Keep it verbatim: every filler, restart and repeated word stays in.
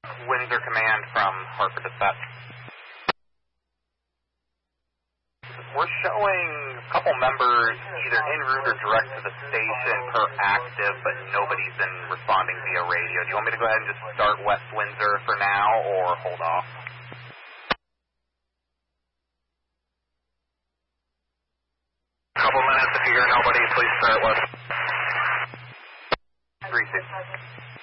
Windsor Command from Hartford Dispatch. We're showing a couple members either en route or direct to the station per active, but nobody's been responding via radio. Do you want me to go ahead and just start West Windsor for now, or hold off? Couple minutes. If you hear nobody, please start West. three six.